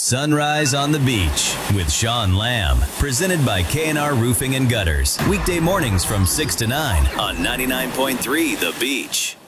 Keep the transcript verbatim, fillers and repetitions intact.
Sunrise on the Beach with Sean Lamb, presented by K and R Roofing and Gutters. Weekday mornings from six to nine on ninety-nine point three The Beach.